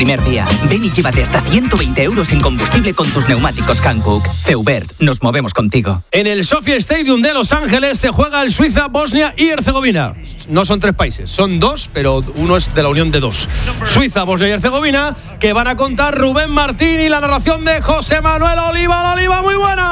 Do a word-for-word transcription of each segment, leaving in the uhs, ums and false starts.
Primer día, ven y llévate hasta ciento veinte euros en combustible con tus neumáticos Hankook. Feubert, nos movemos contigo. En el Sophia Stadium de Los Ángeles se juega el Suiza, Bosnia y Herzegovina. No son tres países, son dos, pero uno es de la unión de dos. Suiza, Bosnia y Herzegovina, que van a contar Rubén Martín y la narración de José Manuel Oliva. ¡Hola, Oliva, muy buenas!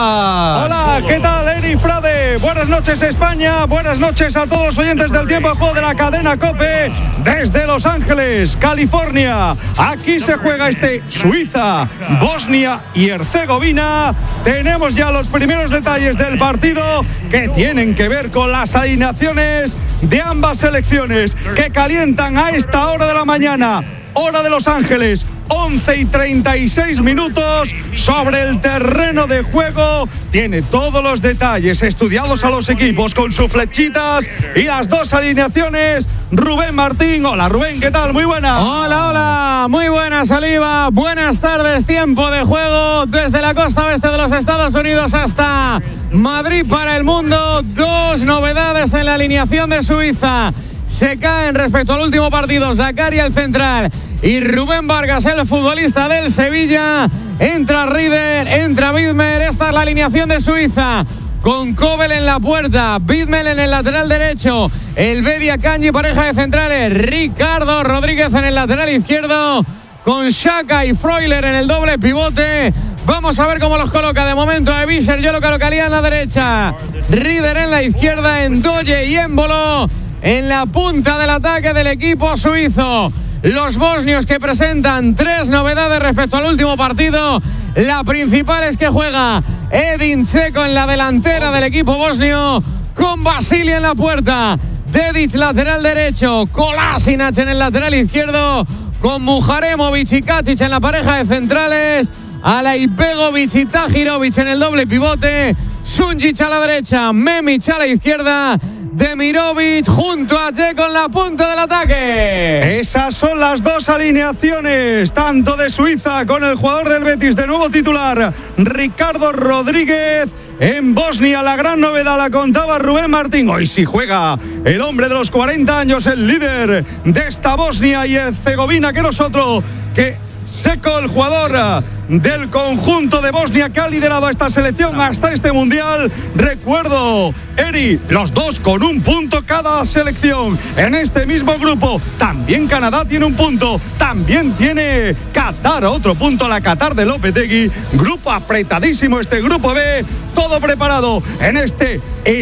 Hola, ¿qué tal, Eri Frade? Buenas noches, España. Buenas noches a todos los oyentes del Tiempo de Juego de la cadena COPE desde Los Ángeles, California. Aquí se juega este Suiza, Bosnia y Herzegovina. Tenemos ya los primeros detalles del partido que tienen que ver con las alineaciones de ambas selecciones que calientan a esta hora de la mañana, hora de Los Ángeles. once y treinta y seis minutos sobre el terreno de juego. Tiene todos los detalles estudiados a los equipos con sus flechitas y las dos alineaciones. Rubén Martín. Hola, Rubén, ¿qué tal? Muy buenas. Hola, hola. Muy buenas, Oliva. Buenas tardes. Tiempo de juego desde la costa oeste de los Estados Unidos hasta Madrid para el mundo. Dos novedades en la alineación de Suiza. Se caen respecto al último partido Zakaria, el central, y Rubén Vargas, el futbolista del Sevilla. Entra Rieder, entra Widmer. Esta es la alineación de Suiza, con Kobel en la puerta, Widmer en el lateral derecho, el Bedia Kanji, pareja de centrales, Ricardo Rodríguez en el lateral izquierdo, con Xhaka y Freuler en el doble pivote. Vamos a ver cómo los coloca de momento a Visser. Yo lo colocaría en la derecha, Rieder en la izquierda, Ndoye y Embolo en la punta del ataque del equipo suizo. Los bosnios, que presentan tres novedades respecto al último partido. La principal es que juega Edin Dzeko en la delantera del equipo bosnio, con Vasili en la puerta, Dedić lateral derecho, Kolasinac en el lateral izquierdo, con Muharemovic y Katic en la pareja de centrales, Alaibegovic y Tahirovic en el doble pivote, Sunjic a la derecha, Memic a la izquierda, Demirovic junto a Dzeko en la punta del ataque. Esas son las dos alineaciones, tanto de Suiza, con el jugador del Betis de nuevo titular, Ricardo Rodríguez. En Bosnia la gran novedad la contaba Rubén Martín. Hoy sí juega el hombre de los cuarenta años, el líder de esta Bosnia y Herzegovina, que nosotros, que Dzeko, el jugador del conjunto de Bosnia que ha liderado a esta selección hasta este mundial. Recuerdo, Eri, los dos con un punto cada selección en este mismo grupo. También Canadá tiene un punto, también tiene Qatar otro punto, la Qatar de Lopetegui. Grupo apretadísimo este grupo B, todo preparado en este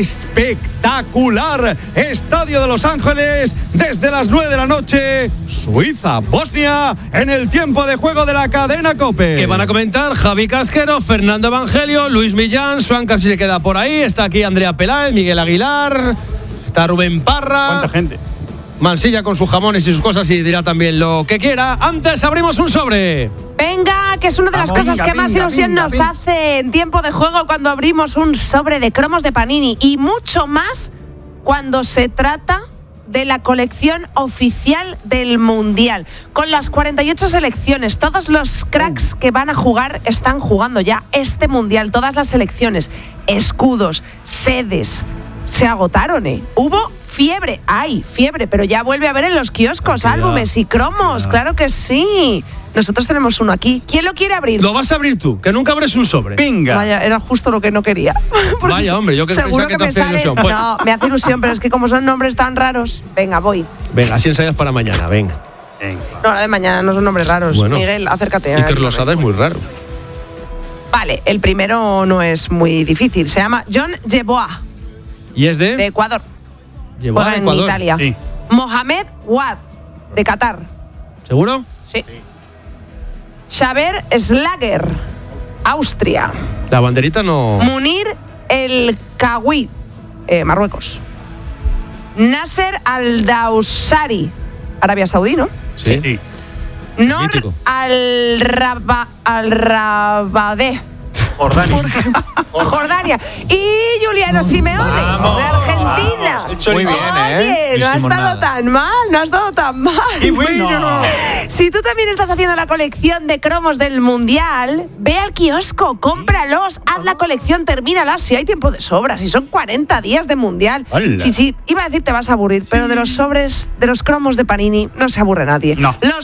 espectacular estadio de Los Ángeles desde las nueve de la noche. Suiza, Bosnia en el tiempo de juego de la cadena COPE. Que van a comentar Javi Casquero, Fernando Evangelio, Luis Millán, Swan casi se queda por ahí, está aquí Andrea Peláez, Miguel Aguilar, está Rubén Parra. ¿Cuánta gente? Mansilla con sus jamones y sus cosas y dirá también lo que quiera. Antes abrimos un sobre. Venga, que es una de las Vamos, cosas venga, que más venga, ilusión venga, nos venga. hace en tiempo de juego, cuando abrimos un sobre de cromos de Panini, y mucho más cuando se trata de la colección oficial del Mundial, con las cuarenta y ocho selecciones. Todos los cracks que van a jugar están jugando ya este Mundial, todas las selecciones, escudos, sedes, se agotaron, ¿eh? Hubo fiebre, hay fiebre, pero ya vuelve a ver en los kioscos Tranquilidad. álbumes y cromos, Tranquilidad. claro que sí. Nosotros tenemos uno aquí. ¿Quién lo quiere abrir? Lo vas a abrir tú, que nunca abres un sobre. Venga. Vaya, era justo lo que no quería. Porque Vaya, hombre, yo que seguro pensaba que que te me hacía sale. ilusión. Pues- No, me hace ilusión, pero es que como son nombres tan raros. Venga, voy. Venga, así ensayas para mañana, venga. Venga. No, la de mañana no son nombres raros. Bueno. Miguel, acércate. Iker Losada es muy raro. Vale, el primero no es muy difícil. Se llama John Yeboah, ¿Y es de? de Ecuador. Llevó a Juega en Ecuador. Italia. Sí. Mohamed Wad, de Qatar. ¿Seguro? Sí. Xaver Schlager, Austria. La banderita no. Munir El Kawi, eh, Marruecos. Nasser Al-Dawsari, Arabia Saudí, ¿no? Sí. Sí. Nor Mítico. Al-Raba- Al-Rabadeh, Jordania. Jordania. Y Juliano Simeone, Vamos, de Argentina. vamos. Hecho muy bien, ¿eh? Oye, no No ha hicimos estado nada. tan mal, no ha estado tan mal. ¡Qué bueno! Si tú también estás haciendo la colección de cromos del Mundial, ve al kiosco, cómpralos, haz la colección, termínalas, si hay tiempo de sobra, si son cuarenta días de Mundial. ¡Hala! Sí, sí, iba a decir te vas a aburrir, pero de los sobres, de los cromos de Panini, no se aburre nadie. No. Los